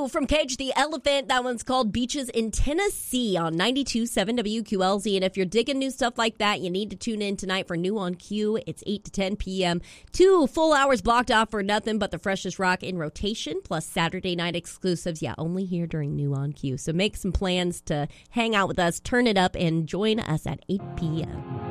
New from Cage the Elephant. That one's called Beaches in Tennessee on 92.7 WQLZ. And if you're digging new stuff like that, you need to tune in tonight for New on Q. It's 8 to 10 p.m. 2 full hours blocked off for nothing but the freshest rock in rotation, plus Saturday night exclusives. Yeah, only here during New on Q. So make some plans to hang out with us, turn it up, and join us at 8 p.m.